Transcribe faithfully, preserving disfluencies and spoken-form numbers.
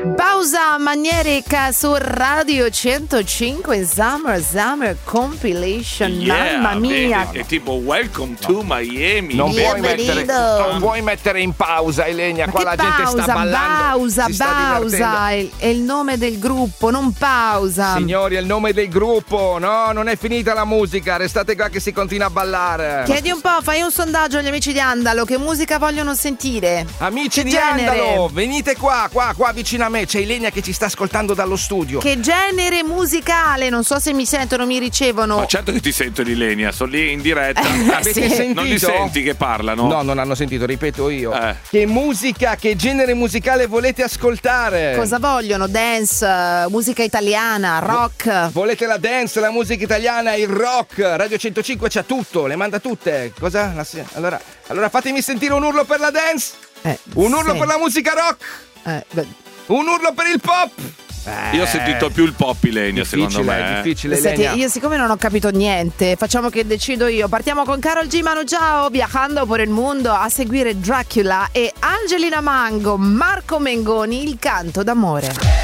Pausa manierica su Radio centocinque Summer Summer Compilation. Yeah, Mamma mia. È, è tipo Welcome to Miami. Non puoi, Bienvenido. mettere, non puoi mettere in pausa, Elenia. Ma Qua che la gente pausa, sta ballando. pausa, si sta pausa divertendo. è il, è il nome del gruppo, non pausa. Signori, è il nome del gruppo. No, non è finita la musica. Restate qua che si continua a ballare. Chiedi un po', fai un sondaggio agli amici di Andalo, che musica vogliono sentire? Amici Che di genere? Andalo, venite qua, qua, qua vicino a me. C'è Ilenia che ci sta ascoltando dallo studio. Che genere musicale? Non so se mi sentono, mi ricevono. Ma certo che ti sentono, Ilenia, sono lì in diretta. Avete sì. sentito? Non li senti che parlano? No, non hanno sentito, ripeto io. Eh. Che musica, che genere musicale volete ascoltare? Cosa vogliono? Dance, eh, musica italiana, rock. Volete la dance, la musica italiana, il rock? Radio centocinque c'ha tutto, le manda tutte. Cosa? La si- Allora, allora fatemi sentire un urlo per la dance, Eh, un urlo sì. per la musica rock, Eh, beh, un urlo per il pop. Io ho sentito più il pop, Ilenia, secondo me. Difficile, eh. difficile, Senti, Ilenia. io siccome non ho capito niente, facciamo che decido io. Partiamo con Karol G, Manu Chao, Viajando por el Mundo, a seguire Dracula e Angelina Mango, Marco Mengoni, Il canto d'amore.